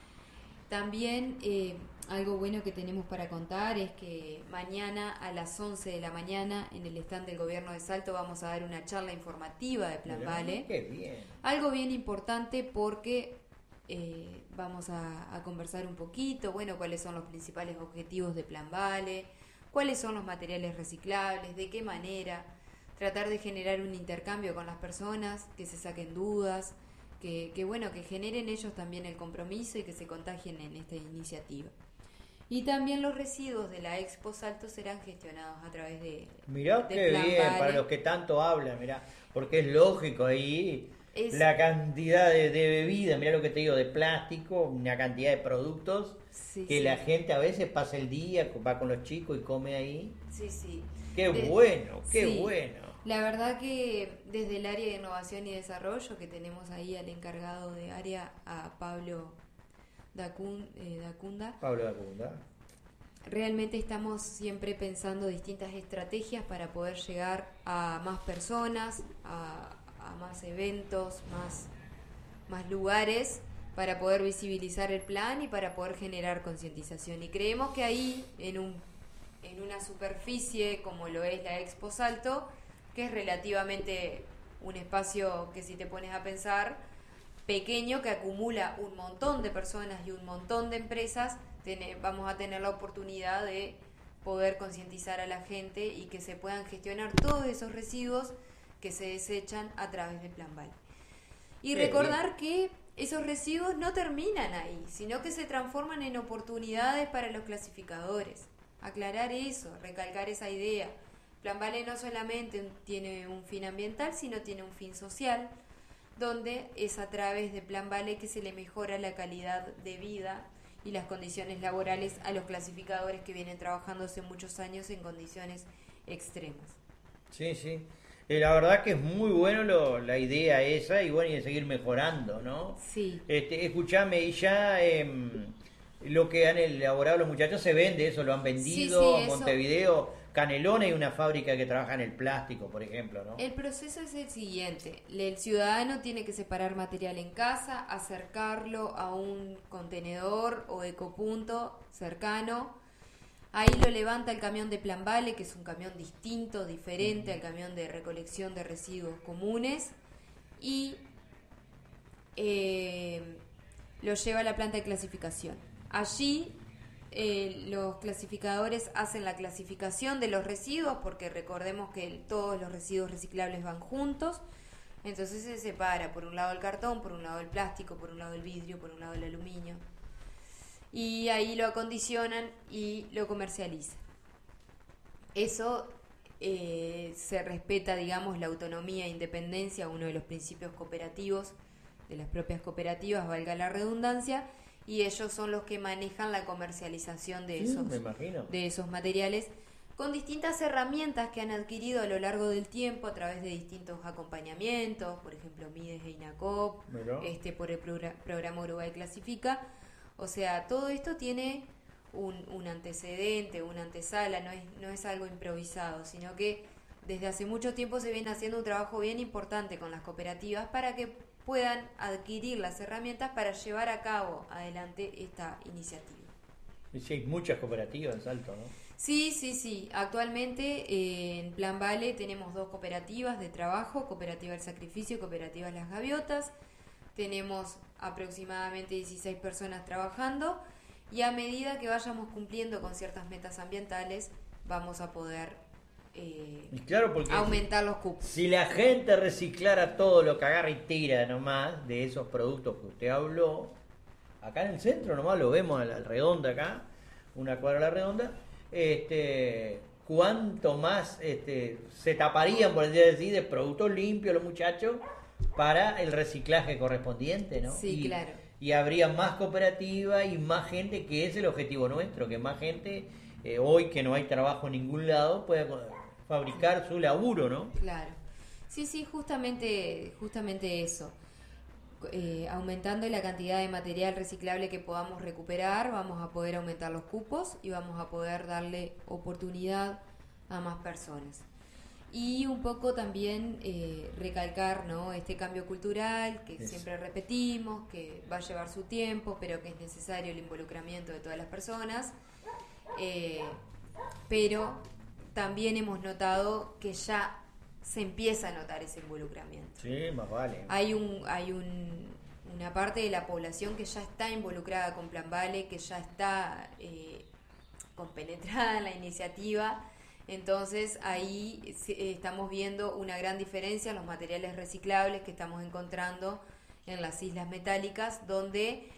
También eh, algo bueno que tenemos para contar es que mañana a las once de la mañana en el stand del Gobierno de Salto vamos a dar una charla informativa de Plan Mirá, Vale. qué bien. Algo bien importante porque eh, vamos a, a conversar un poquito, bueno, cuáles son los principales objetivos de Plan Vale, cuáles son los materiales reciclables, de qué manera, tratar de generar un intercambio con las personas, que se saquen dudas, que, que bueno, que generen ellos también el compromiso y que se contagien en esta iniciativa. Y también los residuos de la Expo Salto serán gestionados a través de Mirá de qué Plan bien, Vale. para los que tanto hablan, mirá, porque es lógico ahí Es- la cantidad de, de bebida, mirá lo que te digo, de plástico, una cantidad de productos Sí, que sí. la gente a veces pasa el día, va con los chicos y come ahí. Sí, sí. Qué De- bueno, qué sí. bueno. La verdad que desde el área de innovación y desarrollo, que tenemos ahí al encargado de área, a Pablo Dacun- eh, Dacunda, Pablo Dacunda. realmente estamos siempre pensando distintas estrategias para poder llegar a más personas, a, a más eventos, más, más lugares, para poder visibilizar el plan y para poder generar concientización. Y creemos que ahí, en, un, en una superficie como lo es la Expo Salto, que es relativamente un espacio que, si te pones a pensar, pequeño, que acumula un montón de personas y un montón de empresas, tene- vamos a tener la oportunidad de poder concientizar a la gente y que se puedan gestionar todos esos residuos que se desechan a través de Plan Vale. Y Qué recordar que esos residuos no terminan ahí, sino que se transforman en oportunidades para los clasificadores. Aclarar eso, recalcar esa idea. Plan Vale no solamente tiene un fin ambiental, sino tiene un fin social, donde es a través de Plan Vale que se le mejora la calidad de vida y las condiciones laborales a los clasificadores que vienen trabajando hace muchos años en condiciones extremas. Sí, sí. Eh, la verdad que es muy bueno lo- la idea esa y bueno, y de seguir mejorando, ¿no? Sí. Este, escuchame, y ya em, lo que han elaborado los muchachos se vende, eso lo han vendido Sí, sí, en eso. Montevideo. Canelón hay una fábrica que trabaja en el plástico, por ejemplo, ¿no? El proceso es el siguiente: el ciudadano tiene que separar material en casa, acercarlo a un contenedor o ecopunto cercano. Ahí lo levanta el camión de Plan Vale, que es un camión distinto, diferente al camión de recolección de residuos comunes, y eh, lo lleva a la planta de clasificación. Allí eh, los clasificadores hacen la clasificación de los residuos, porque recordemos que el- todos los residuos reciclables van juntos. Entonces se separa por un lado el cartón, por un lado el plástico, por un lado el vidrio, por un lado el aluminio. Y ahí lo acondicionan y lo comercializan. eso eh, se respeta, digamos, la autonomía e independencia, uno de los principios cooperativos de las propias cooperativas, valga la redundancia, y ellos son los que manejan la comercialización de, Sí, esos, me imagino. de esos materiales con distintas herramientas que han adquirido a lo largo del tiempo a través de distintos acompañamientos, por ejemplo Mides e INACOP, Mirá. este por el progr- programa Uruguay Clasifica. O sea, todo esto tiene un, un antecedente, una antesala, no es, no es algo improvisado, sino que desde hace mucho tiempo se viene haciendo un trabajo bien importante con las cooperativas para que puedan adquirir las herramientas para llevar a cabo adelante esta iniciativa. Y sí, hay muchas cooperativas en Salto, ¿no? Sí, sí, sí. Actualmente eh, en Plan Vale tenemos dos cooperativas de trabajo, Cooperativa El Sacrificio y Cooperativa Las Gaviotas. Tenemos aproximadamente dieciséis personas trabajando y a medida que vayamos cumpliendo con ciertas metas ambientales vamos a poder eh, Y claro, porque aumentar los cupos. si la gente reciclara todo lo que agarra y tira nomás de esos productos que usted habló, acá en el centro nomás lo vemos al, al redonda acá, una cuadra a la redonda, este, cuánto más este, se taparían, por decir así, de productos limpios los muchachos para el reciclaje correspondiente, ¿no? Sí, y, claro. y habría más cooperativas y más gente, que es el objetivo nuestro, que más gente, eh, hoy que no hay trabajo en ningún lado, pueda fabricar su laburo, ¿no? Claro. Sí, sí, justamente, justamente eso. Eh, aumentando la cantidad de material reciclable que podamos recuperar, vamos a poder aumentar los cupos y vamos a poder darle oportunidad a más personas. Y un poco también eh, recalcar, ¿no?, este cambio cultural que Es. siempre repetimos, que va a llevar su tiempo, pero que es necesario el involucramiento de todas las personas. Eh, pero también hemos notado que ya se empieza a notar ese involucramiento. Sí, más vale. Hay un hay un, una parte de la población que ya está involucrada con Plan Vale, que ya está eh, compenetrada en la iniciativa. Entonces ahí eh, estamos viendo una gran diferencia en los materiales reciclables que estamos encontrando en las islas metálicas, donde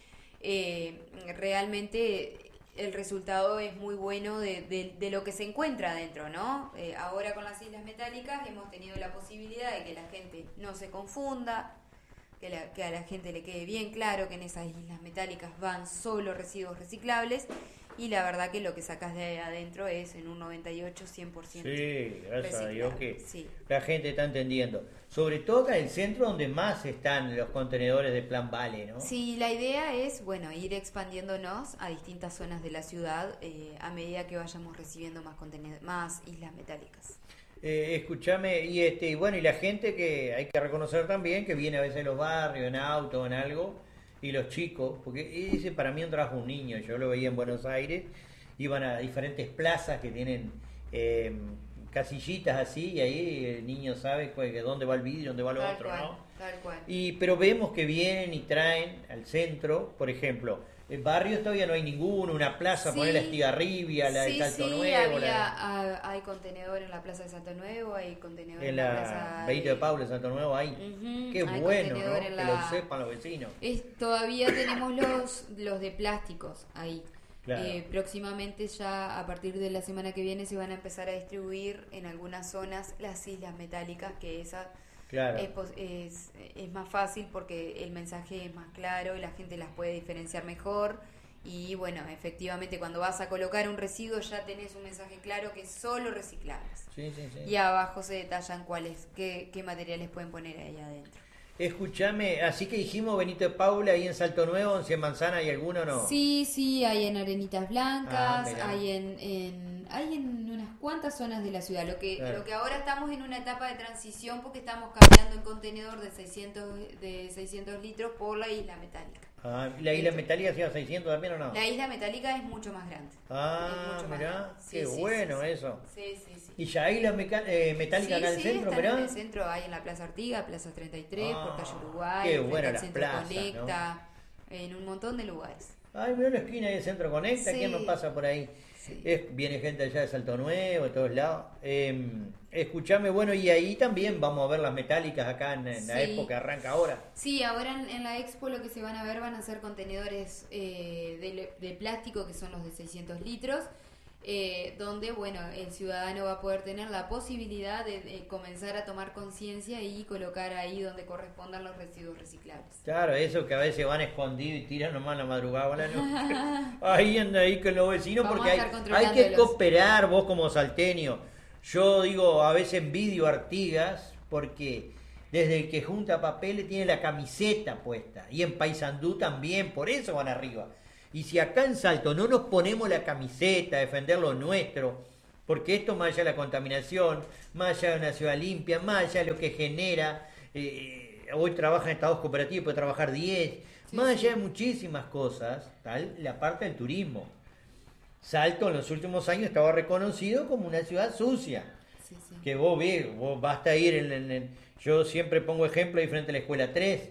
eh, realmente el resultado es muy bueno de, de, de lo que se encuentra adentro, ¿no? Eh, ahora con las islas metálicas hemos tenido la posibilidad de que la gente no se confunda, que, la, que a la gente le quede bien claro que en esas islas metálicas van solo residuos reciclables, y la verdad que lo que sacas de adentro es en un noventa y ocho a cien por ciento Sí, gracias a Dios que sí. la gente está entendiendo. Sobre todo acá en el centro donde más están los contenedores de Plan Vale, ¿no? Sí, la idea es, bueno, ir expandiéndonos a distintas zonas de la ciudad eh, a medida que vayamos recibiendo más contenedores, más islas metálicicas. Eh, escúchame, y este, y bueno, y la gente que hay que reconocer también que viene a veces en los barrios, en auto, en algo, y los chicos, porque ese para mí es un trabajo un niño, yo lo veía en Buenos Aires, iban a diferentes plazas que tienen eh, casillitas así, y ahí el niño sabe pues, que dónde va el vidrio, dónde va lo Tal otro, cual, ¿no? tal cual. Y, pero vemos que vienen y traen al centro, por ejemplo, en barrios todavía no hay ninguno, una plaza, Sí. poner la Estigarribia, la de Sí, Salto sí, Nuevo, había, la a- hay contenedor en la plaza de Salto Nuevo, hay contenedor de, en en la, la plaza Benito de Paula, Salto Nuevo, ahí. Ujú, Qué hay bueno, ¿no? contenedor en Que la- lo sepan los vecinos. Es, todavía tenemos los, los de plásticos ahí. Claro. Eh, próximamente ya a partir de la semana que viene se van a empezar a distribuir en algunas zonas las islas metálicas, que esa Claro. es, pos- es, es más fácil porque el mensaje es más claro y la gente las puede diferenciar mejor. Y bueno, efectivamente cuando vas a colocar un residuo ya tenés un mensaje claro que es solo reciclables. Sí, sí, sí. Y abajo se detallan cuáles, qué, qué materiales pueden poner ahí adentro. Escúchame, así que dijimos Benito de Paula, ahí en Salto Nuevo, en Cien Manzana, ¿hay alguno o no? Sí, sí, hay en Arenitas Ah, Blancas, mirá. hay en, en hay en unas cuantas zonas de la ciudad. Lo que Claro. lo que ahora estamos en una etapa de transición porque estamos cambiando el contenedor de seiscientos de seiscientos litros por la isla metálica. Ah, ¿la isla metálica hacía seiscientos también o no? La isla metálica es mucho más grande. Ah, Es mucho más mirá, grande. Sí, qué sí, bueno sí, sí. eso. Sí, sí, sí. ¿Y ya hay la meca- eh, metálica Sí, acá en el sí, centro, están mirá? en el centro, hay en la Plaza Artigas, Plaza treinta y tres, Ah, por Calle Uruguay, qué frente buena al las Centro plazas, Conecta, en un montón de lugares. Ay, mirá la esquina ahí del Centro Conecta, Sí. ¿quién me pasa por ahí? Sí. Es, viene gente allá de Salto Nuevo, de todos lados. Eh, escuchame, bueno, y ahí también vamos a ver las metálicas acá en, en la Sí. época, arranca ahora. Sí, ahora en, en la expo lo que se van a ver van a ser contenedores eh, de, de plástico que son los de seiscientos litros. eh, donde, bueno, el ciudadano va a poder tener la posibilidad de, de comenzar a tomar conciencia y colocar ahí donde correspondan los residuos reciclables. Claro, eso que a veces van escondidos y tiran nomás la madrugada o la noche. Ahí anda ahí con los vecinos. Vamos porque a hay, estar hay que controlándolos. cooperar, vos como salteño. Yo digo, a veces envidio a Artigas porque desde el que junta papeles tiene la camiseta puesta. Y en Paysandú también, por eso van arriba. Y si acá en Salto no nos ponemos la camiseta a defender lo nuestro, porque esto más allá de la contaminación, más allá de una ciudad limpia, más allá de lo que genera, eh, hoy trabajan estados cooperativos, puede trabajar diez, sí, más allá sí. de muchísimas cosas, tal la parte del turismo. Salto en los últimos años estaba reconocido como una ciudad sucia, sí, sí. que vos ves, vos basta ir en, en, en, yo siempre pongo ejemplo ahí frente a la escuela tres,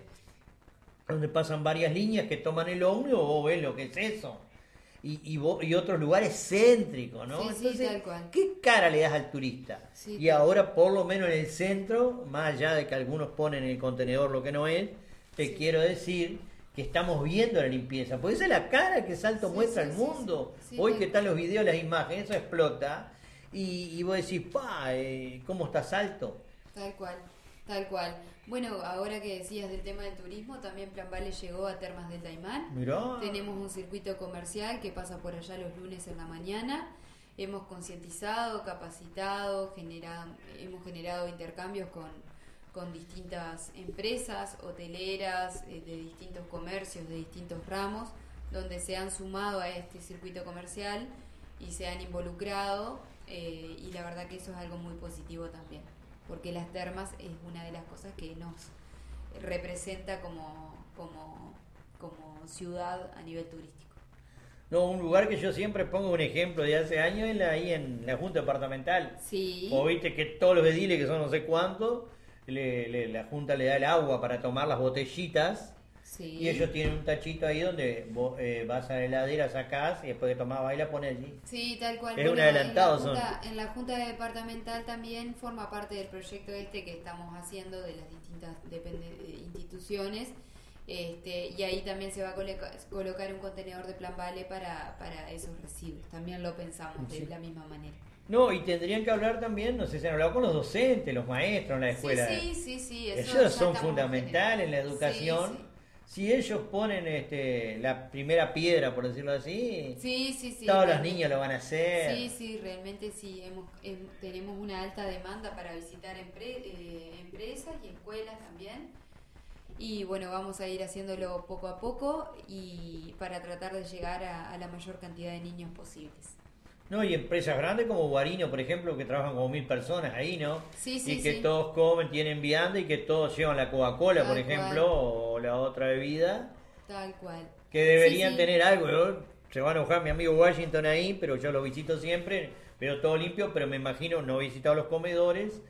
donde pasan varias líneas que toman el ómnibus, vos ves lo que es eso. Y, y, vos, y otros lugares céntricos, ¿no? Sí, Entonces, sí, tal cual. ¿qué cara le das al turista? Sí, y ahora, por lo menos en el centro, más allá de que algunos ponen en el contenedor lo que no es, te sí. quiero decir que estamos viendo la limpieza. Porque esa es la cara que Salto sí, muestra sí, al mundo. Sí, sí. Sí, Hoy que están los videos, las imágenes, eso explota. Y, y vos decís, pa, eh, ¿cómo está Salto? Tal cual, tal cual. Bueno, ahora que decías del tema del turismo, también Plan Vale llegó a Termas del Daymán. Mirá. Tenemos un circuito comercial que pasa por allá los lunes en la mañana. Hemos concientizado, capacitado, generado, hemos generado intercambios con, con distintas empresas, hoteleras, eh, de distintos comercios, de distintos ramos, donde se han sumado a este circuito comercial y se han involucrado, eh, y la verdad que eso es algo muy positivo también, porque las termas es una de las cosas que nos representa como, como, como ciudad a nivel turístico. No, un lugar que yo siempre pongo un ejemplo de hace años es la, ahí en la Junta Departamental. Sí. O viste que todos los ediles, que son no sé cuántos, le, le, la Junta le da el agua para tomar las botellitas. Sí. Y ellos tienen un tachito ahí donde vos eh, vas a la heladera, sacás y después de tomar ahí la pones allí. Sí, tal cual. Es bueno, un adelantado en la, junta, son. en la Junta Departamental también forma parte del proyecto este que estamos haciendo de las distintas depende, instituciones. Este, y ahí también se va a colocar, colocar un contenedor de Plan Vale para, para esos residuos. También lo pensamos sí. de la misma manera. No, y tendrían que hablar también, no sé si han hablado con los docentes, los maestros en la escuela. Sí, sí, sí. sí eso ellos son fundamentales en la educación. Sí, sí. Si ellos ponen este, la primera piedra, por decirlo así, sí, sí, sí, todos los niños lo van a hacer. Sí, sí, realmente sí. Hemos, eh, tenemos una alta demanda para visitar empre- eh, empresas y escuelas también. Y bueno, vamos a ir haciéndolo poco a poco y para tratar de llegar a, a la mayor cantidad de niños posibles. No, y empresas grandes como Guarino, por ejemplo, que trabajan como mil personas ahí, ¿no? Sí, sí, y que sí. todos comen, tienen vianda y que todos llevan la Coca-Cola, por ejemplo, cual. o la otra bebida. Tal cual. Que deberían sí, sí. tener algo, ¿no? Se va a enojar mi amigo Washington ahí, pero yo lo visito siempre, veo todo limpio, pero me imagino, no he visitado los comedores,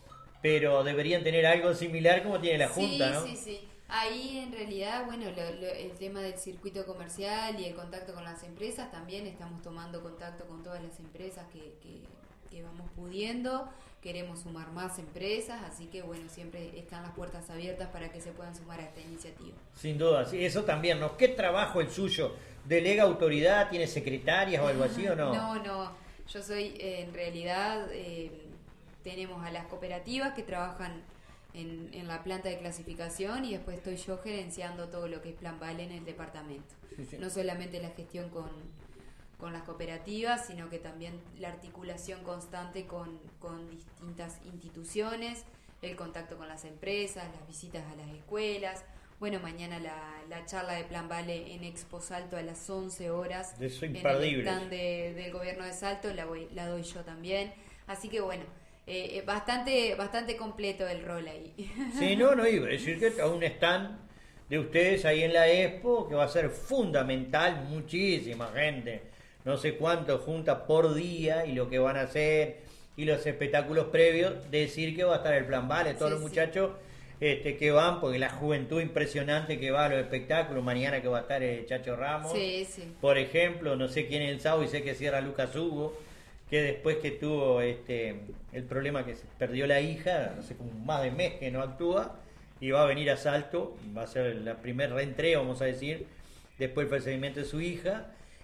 pero deberían tener algo similar como tiene la Junta, sí, ¿no? Sí, sí, sí. Ahí en realidad, bueno, lo, lo, el tema del circuito comercial y el contacto con las empresas, también estamos tomando contacto con todas las empresas que, que, que vamos pudiendo, queremos sumar más empresas, así que bueno, siempre están las puertas abiertas para que se puedan sumar a esta iniciativa. Sin duda, sí, eso también, ¿no? ¿Qué trabajo el suyo? ¿Delega autoridad? ¿Tiene secretarias o algo así o no? No, no, yo soy, eh, en realidad, eh, tenemos a las cooperativas que trabajan En, en la planta de clasificación y después estoy yo gerenciando todo lo que es Plan Vale en el departamento. Sí, sí. No solamente la gestión con, con las cooperativas, sino que también la articulación constante con, con distintas instituciones, el contacto con las empresas, las visitas a las escuelas. Bueno, mañana la, la charla de Plan Vale en Expo Salto a las once horas. Eso en imperdible. el stand de, del gobierno de Salto, la, voy, la doy yo también. Así que bueno, Eh, bastante bastante completo el rol ahí. Sí, no, no iba a decir que a un stand de ustedes ahí en la Expo que va a ser fundamental, muchísima gente, no sé cuánto junta por día y lo que van a hacer y los espectáculos previos, decir que va a estar el Plan Vale, todos sí, los muchachos sí. este, que van, porque la juventud impresionante que va a los espectáculos, mañana que va a estar el Chacho Ramos, sí, sí. por ejemplo, no sé quién es el sábado y sé que cierra Lucas Hugo, que después que tuvo este el problema que se perdió la hija, no sé, como más de mes que no actúa, y va a venir a Salto, va a ser la primer reentrega, vamos a decir, después del fallecimiento de su hija,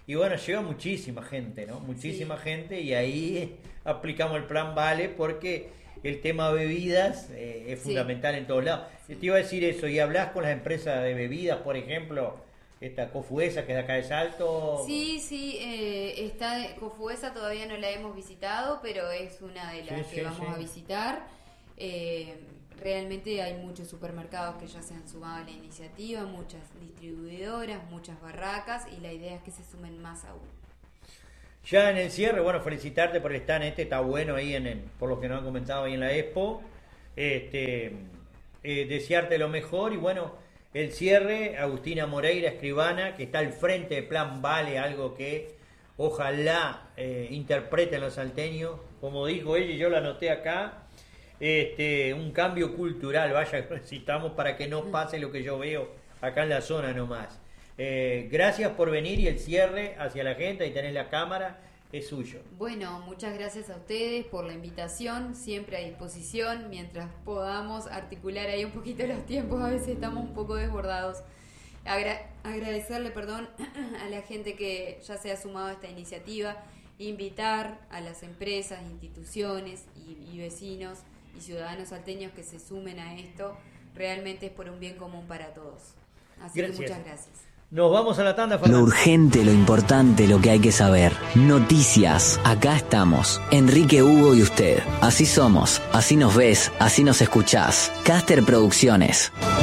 Y bueno, llega muchísima gente, ¿no? Muchísima sí. gente y ahí aplicamos el plan Vale porque el tema bebidas eh, es sí. fundamental en todos lados. Sí. Te iba a decir eso, y hablas con las empresas de bebidas, por ejemplo, esta Cofuesa que es de acá de Salto. Sí, sí, eh, está Cofuesa todavía no la hemos visitado, pero es una de las sí, que sí, vamos sí. a visitar. Eh, realmente hay muchos supermercados que ya se han sumado a la iniciativa, muchas distribuidoras, muchas barracas, y la idea es que se sumen más aún. Ya en el cierre, bueno, felicitarte por el stand este, está bueno ahí en el, por lo que nos han comentado ahí en la Expo, este, eh, desearte lo mejor y bueno, el cierre, Agustina Moreira, escribana, que está al frente de Plan Vale, algo que ojalá eh, interpreten los salteños, como dijo ella y yo la anoté acá, este, un cambio cultural, vaya que necesitamos para que no pase lo que yo veo acá en la zona nomás. Eh, gracias por venir y el cierre hacia la gente, y tenés la cámara, es suyo. Bueno, muchas gracias a ustedes por la invitación, siempre a disposición, mientras podamos articular ahí un poquito los tiempos, a veces estamos un poco desbordados. Agra- agradecerle, perdón, a la gente que ya se ha sumado a esta iniciativa, invitar a las empresas, instituciones y, y vecinos y ciudadanos salteños que se sumen a esto, realmente es por un bien común para todos. Así gracias. que muchas gracias. Nos vamos a la tanda, Fernando. Lo urgente, lo importante, lo que hay que saber. Noticias. Acá estamos. Enrique, Hugo y usted. Así somos. Así nos ves. Así nos escuchás. Caster Producciones.